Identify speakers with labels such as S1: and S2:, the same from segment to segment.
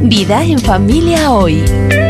S1: Vida en Familia Hoy.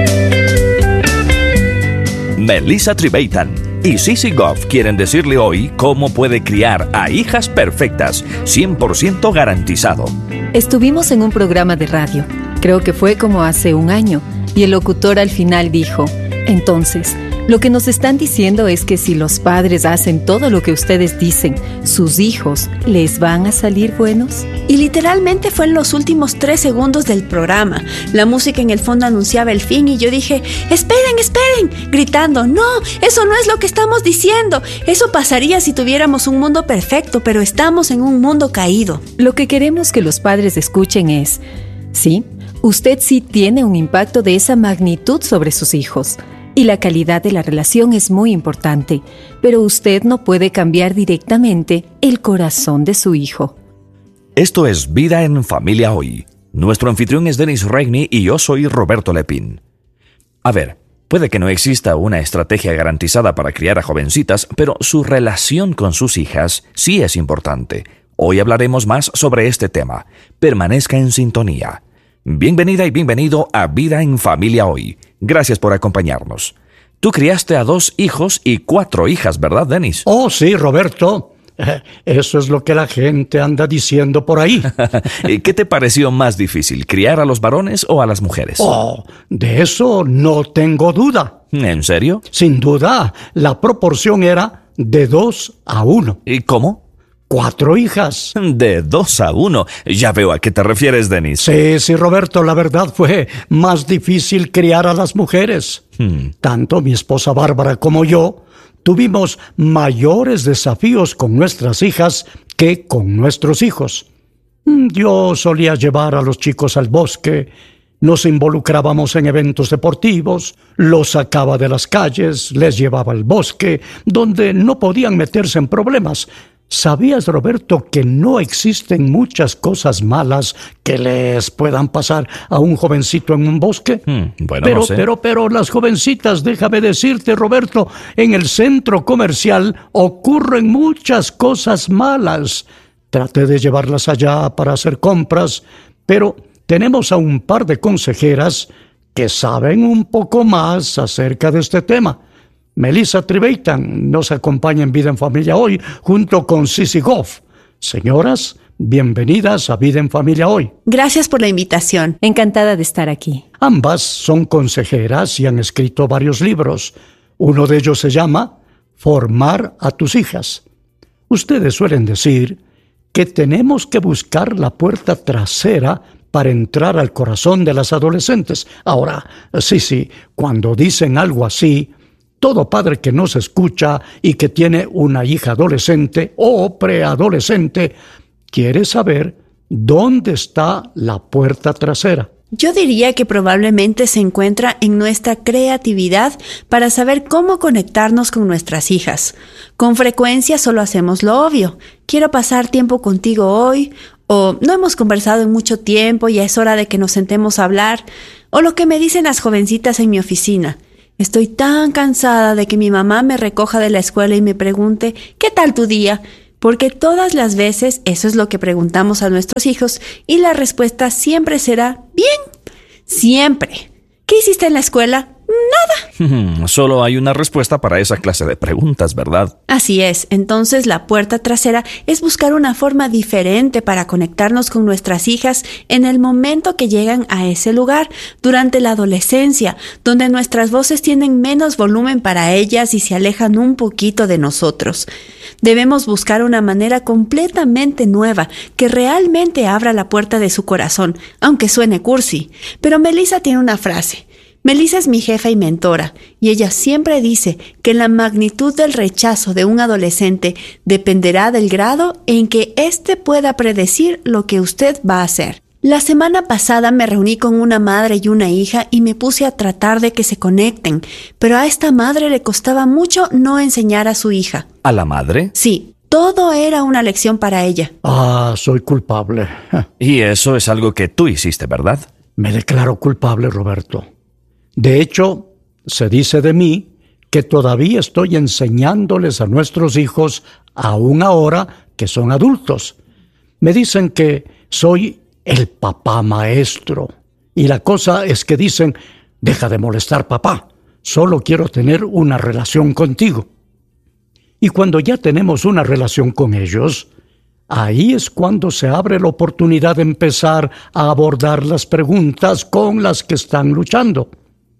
S2: Melissa Trevathan y Sissy Goff quieren decirle hoy cómo puede criar a hijas perfectas, 100% garantizado.
S3: Estuvimos en un programa de radio, creo que fue como hace un año, y el locutor al final dijo: entonces, lo que nos están diciendo es que si los padres hacen todo lo que ustedes dicen, ¿sus hijos les van a salir buenos?
S4: Y literalmente fue en los últimos 3 segundos del programa. La música en el fondo anunciaba el fin y yo dije: ¡esperen, esperen! Gritando: ¡no! Eso no es lo que estamos diciendo. Eso pasaría si tuviéramos un mundo perfecto, pero estamos en un mundo caído.
S3: Lo que queremos que los padres escuchen es: sí, usted sí tiene un impacto de esa magnitud sobre sus hijos. Y la calidad de la relación es muy importante, pero usted no puede cambiar directamente el corazón de su hijo.
S2: Esto es Vida en Familia Hoy. Nuestro anfitrión es Dennis Regney y yo soy Roberto Lepín. A ver, puede que no exista una estrategia garantizada para criar a jovencitas, pero su relación con sus hijas sí es importante. Hoy hablaremos más sobre este tema. Permanezca en sintonía. Bienvenida y bienvenido a Vida en Familia Hoy. Gracias por acompañarnos. Tú criaste a 2 hijos y 4 hijas, ¿verdad, Dennis?
S5: Oh, sí, Roberto. Eso es lo que la gente anda diciendo por ahí.
S2: ¿Qué te pareció más difícil, criar a los varones o a las mujeres?
S5: Oh, de eso no tengo duda.
S2: ¿En serio?
S5: Sin duda, la proporción era de 2-1.
S2: ¿Y cómo?
S5: 4 hijas.
S2: De 2-1. Ya veo a qué te refieres, Dennis.
S5: Sí, Roberto, la verdad fue más difícil criar a las mujeres. Tanto mi esposa Bárbara como yo tuvimos mayores desafíos con nuestras hijas que con nuestros hijos. Yo solía llevar a los chicos al bosque, nos involucrábamos en eventos deportivos, los sacaba de las calles, les llevaba al bosque, donde no podían meterse en problemas. ¿Sabías, Roberto, que no existen muchas cosas malas que les puedan pasar a un jovencito en un bosque?
S2: Bueno, no sé.
S5: Pero las jovencitas, déjame decirte, Roberto, en el centro comercial ocurren muchas cosas malas. Traté de llevarlas allá para hacer compras, pero tenemos a un par de consejeras que saben un poco más acerca de este tema. Melissa Trevathan nos acompaña en Vida en Familia Hoy, junto con Sissy Goff. Señoras, bienvenidas a Vida en Familia Hoy.
S4: Gracias por la invitación.
S3: Encantada de estar aquí.
S5: Ambas son consejeras y han escrito varios libros. Uno de ellos se llama Formar a tus hijas. Ustedes suelen decir que tenemos que buscar la puerta trasera para entrar al corazón de las adolescentes. Ahora, sí, cuando dicen algo así, todo padre que nos escucha y que tiene una hija adolescente o preadolescente quiere saber dónde está la puerta trasera.
S4: Yo diría que probablemente se encuentra en nuestra creatividad para saber cómo conectarnos con nuestras hijas. Con frecuencia solo hacemos lo obvio. Quiero pasar tiempo contigo hoy, o no hemos conversado en mucho tiempo y es hora de que nos sentemos a hablar, o lo que me dicen las jovencitas en mi oficina. Estoy tan cansada de que mi mamá me recoja de la escuela y me pregunte: ¿qué tal tu día? Porque todas las veces eso es lo que preguntamos a nuestros hijos y la respuesta siempre será: bien, siempre. ¿Qué hiciste en la escuela? Nada.
S2: Solo hay una respuesta para esa clase de preguntas, ¿verdad?
S4: Así es. Entonces la puerta trasera es buscar una forma diferente para conectarnos con nuestras hijas en el momento que llegan a ese lugar, durante la adolescencia, donde nuestras voces tienen menos volumen para ellas y se alejan un poquito de nosotros. Debemos buscar una manera completamente nueva que realmente abra la puerta de su corazón, aunque suene cursi. Pero Melissa tiene una frase. Melissa es mi jefa y mentora, y ella siempre dice que la magnitud del rechazo de un adolescente dependerá del grado en que éste pueda predecir lo que usted va a hacer. La semana pasada me reuní con una madre y una hija y me puse a tratar de que se conecten, pero a esta madre le costaba mucho no enseñar a su hija.
S2: ¿A la madre?
S4: Sí, todo era una lección para ella.
S5: Soy culpable.
S2: Y eso es algo que tú hiciste, ¿verdad?
S5: Me declaro culpable, Roberto. De hecho, se dice de mí que todavía estoy enseñándoles a nuestros hijos, aún ahora que son adultos. Me dicen que soy el papá maestro Y la cosa es que dicen, deja de molestar, papá, solo quiero tener una relación contigo. Y cuando ya tenemos una relación con ellos, ahí es cuando se abre la oportunidad de empezar a abordar las preguntas con las que están luchando.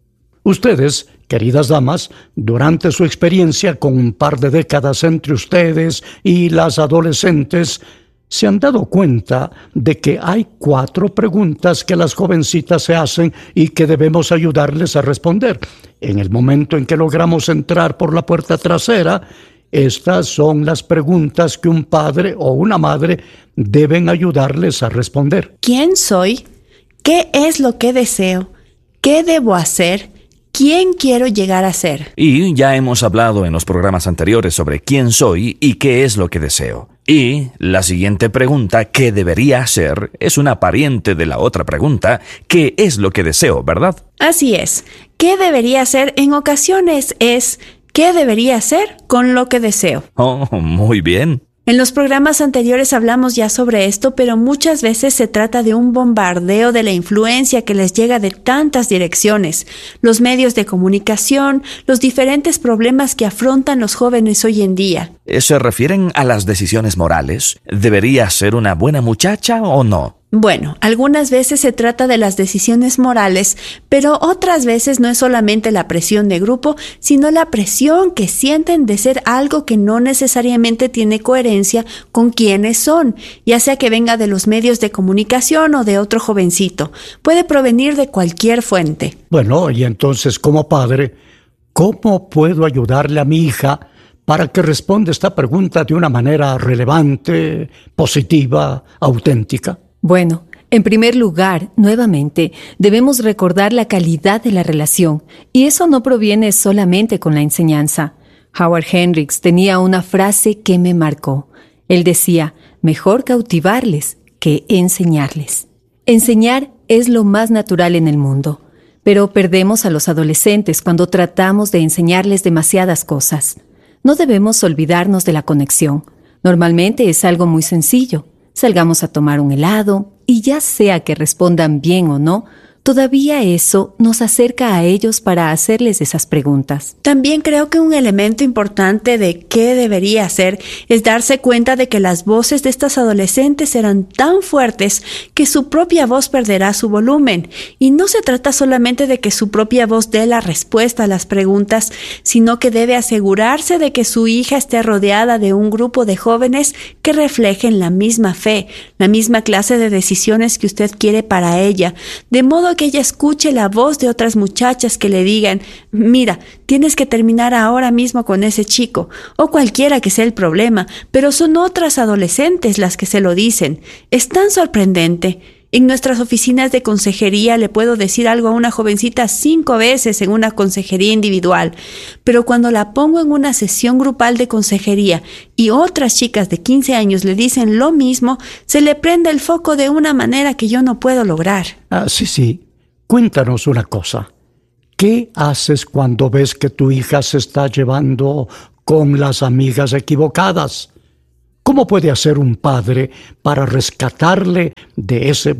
S5: Ustedes, queridas damas, durante su experiencia con un par de décadas entre ustedes y las adolescentes, se han dado cuenta de que hay 4 preguntas que las jovencitas se hacen y que debemos ayudarles a responder. En el momento en que logramos entrar por la puerta trasera, estas son las preguntas que un padre o una madre deben ayudarles a responder.
S4: ¿Quién soy? ¿Qué es lo que deseo? ¿Qué debo hacer? ¿Quién quiero llegar a ser?
S2: Y ya hemos hablado en los programas anteriores sobre quién soy y qué es lo que deseo. Y la siguiente pregunta, ¿qué debería hacer?, es una pariente de la otra pregunta, ¿qué es lo que deseo?, ¿verdad?
S4: Así es. ¿Qué debería hacer? En ocasiones es ¿qué debería hacer con lo que deseo?
S2: Oh, muy bien.
S4: En los programas anteriores hablamos ya sobre esto, pero muchas veces se trata de un bombardeo de la influencia que les llega de tantas direcciones, los medios de comunicación, los diferentes problemas que afrontan los jóvenes hoy en día.
S2: ¿Se refieren a las decisiones morales? ¿Debería ser una buena muchacha o no?
S4: Bueno, algunas veces se trata de las decisiones morales, pero otras veces no es solamente la presión de grupo, sino la presión que sienten de ser algo que no necesariamente tiene coherencia con quienes son, ya sea que venga de los medios de comunicación o de otro jovencito. Puede provenir de cualquier fuente.
S5: Bueno, y entonces como padre, ¿cómo puedo ayudarle a mi hija para que responda esta pregunta de una manera relevante, positiva, auténtica?
S3: Bueno, en primer lugar, nuevamente, debemos recordar la calidad de la relación, y eso no proviene solamente con la enseñanza. Howard Hendricks tenía una frase que me marcó. Él decía, mejor cautivarles que enseñarles. Enseñar es lo más natural en el mundo, pero perdemos a los adolescentes cuando tratamos de enseñarles demasiadas cosas. No debemos olvidarnos de la conexión. Normalmente es algo muy sencillo. Salgamos a tomar un helado y ya sea que respondan bien o no, todavía eso nos acerca a ellos para hacerles esas preguntas.
S4: También creo que un elemento importante de qué debería hacer es darse cuenta de que las voces de estas adolescentes serán tan fuertes que su propia voz perderá su volumen. Y no se trata solamente de que su propia voz dé la respuesta a las preguntas, sino que debe asegurarse de que su hija esté rodeada de un grupo de jóvenes que reflejen la misma fe, la misma clase de decisiones que usted quiere para ella, de modo que ella escuche la voz de otras muchachas que le digan, mira, tienes que terminar ahora mismo con ese chico, o cualquiera que sea el problema, pero son otras adolescentes las que se lo dicen. Es tan sorprendente. En nuestras oficinas de consejería le puedo decir algo a una jovencita 5 veces en una consejería individual, pero cuando la pongo en una sesión grupal de consejería y otras chicas de 15 años le dicen lo mismo, se le prende el foco de una manera que yo no puedo lograr.
S5: Sí. Cuéntanos una cosa. ¿Qué haces cuando ves que tu hija se está llevando con las amigas equivocadas? ¿Cómo puede hacer un padre para rescatarle de ese,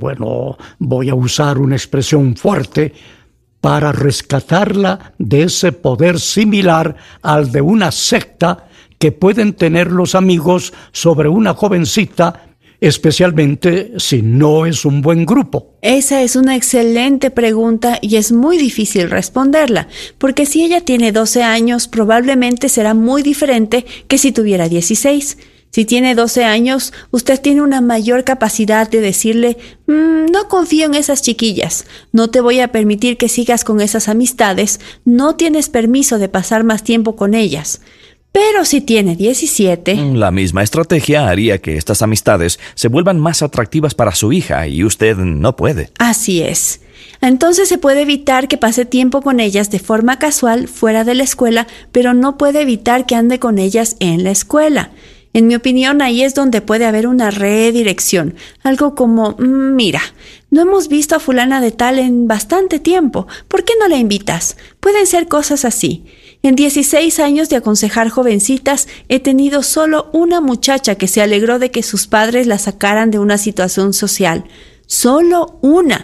S5: voy a usar una expresión fuerte, para rescatarla de ese poder similar al de una secta que pueden tener los amigos sobre una jovencita, especialmente si no es un buen grupo?
S4: Esa es una excelente pregunta y es muy difícil responderla, porque si ella tiene 12 años, probablemente será muy diferente que si tuviera 16. Si tiene 12 años, usted tiene una mayor capacidad de decirle, no confío en esas chiquillas, no te voy a permitir que sigas con esas amistades, no tienes permiso de pasar más tiempo con ellas. Pero si tiene 17...
S2: La misma estrategia haría que estas amistades se vuelvan más atractivas para su hija y usted no puede.
S4: Así es. Entonces se puede evitar que pase tiempo con ellas de forma casual fuera de la escuela, pero no puede evitar que ande con ellas en la escuela. En mi opinión, ahí es donde puede haber una redirección. Algo como, mira, no hemos visto a fulana de tal en bastante tiempo. ¿Por qué no la invitas? Pueden ser cosas así. En 16 años de aconsejar jovencitas, he tenido solo una muchacha que se alegró de que sus padres la sacaran de una situación social. Solo una.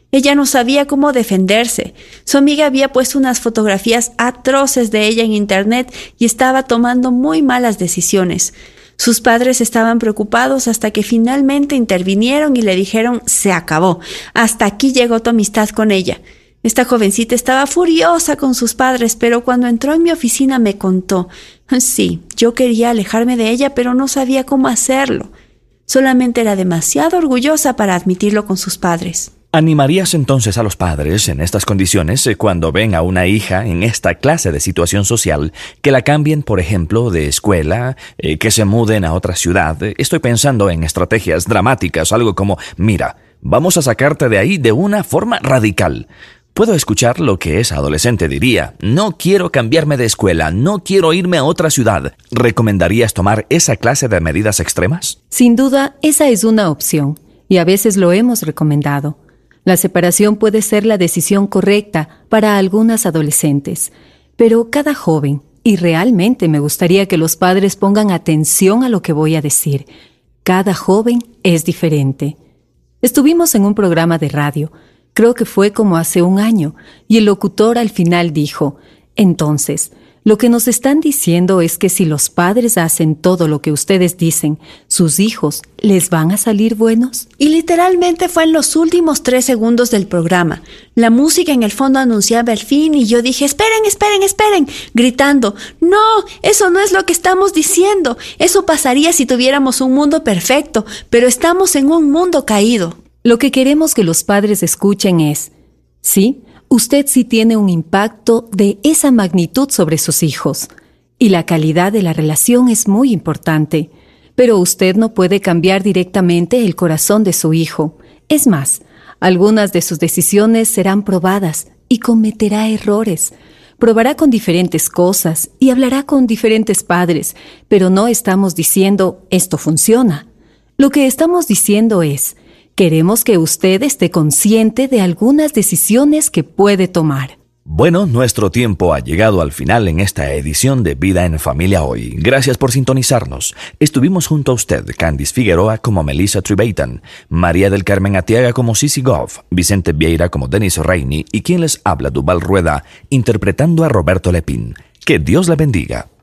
S4: Ella no sabía cómo defenderse. Su amiga había puesto unas fotografías atroces de ella en internet y estaba tomando muy malas decisiones. Sus padres estaban preocupados hasta que finalmente intervinieron y le dijeron: se acabó, hasta aquí llegó tu amistad con ella. Esta jovencita estaba furiosa con sus padres, pero cuando entró en mi oficina me contó: sí, yo quería alejarme de ella, pero no sabía cómo hacerlo. Solamente era demasiado orgullosa para admitirlo con sus padres.
S2: ¿Animarías entonces a los padres en estas condiciones cuando ven a una hija en esta clase de situación social que la cambien, por ejemplo, de escuela, que se muden a otra ciudad? Estoy pensando en estrategias dramáticas, algo como: mira, vamos a sacarte de ahí de una forma radical. Puedo escuchar lo que esa adolescente diría: no quiero cambiarme de escuela, no quiero irme a otra ciudad. ¿Recomendarías tomar esa clase de medidas extremas?
S3: Sin duda, esa es una opción, y a veces lo hemos recomendado. La separación puede ser la decisión correcta para algunas adolescentes, pero cada joven, y realmente me gustaría que los padres pongan atención a lo que voy a decir, cada joven es diferente. Estuvimos en un programa de radio, creo que fue como hace un año, y el locutor al final dijo: entonces, lo que nos están diciendo es que si los padres hacen todo lo que ustedes dicen, ¿sus hijos les van a salir buenos?
S4: Y literalmente fue en los últimos 3 segundos del programa. La música en el fondo anunciaba el fin y yo dije: esperen, esperen, esperen, gritando: no, eso no es lo que estamos diciendo. Eso pasaría si tuviéramos un mundo perfecto, pero estamos en un mundo caído.
S3: Lo que queremos que los padres escuchen es: sí, usted sí tiene un impacto de esa magnitud sobre sus hijos, y la calidad de la relación es muy importante, pero usted no puede cambiar directamente el corazón de su hijo. Es más, algunas de sus decisiones serán probadas y cometerá errores. Probará con diferentes cosas y hablará con diferentes padres, pero no estamos diciendo esto funciona. Lo que estamos diciendo es: queremos que usted esté consciente de algunas decisiones que puede tomar.
S2: Bueno, nuestro tiempo ha llegado al final en esta edición de Vida en Familia Hoy. Gracias por sintonizarnos. Estuvimos junto a usted, Candice Figueroa como Melissa Trevathan, María del Carmen Atiaga como Sissy Goff, Vicente Vieira como Denis Regney y quien les habla, Duval Rueda, interpretando a Roberto Lepin. Que Dios le bendiga.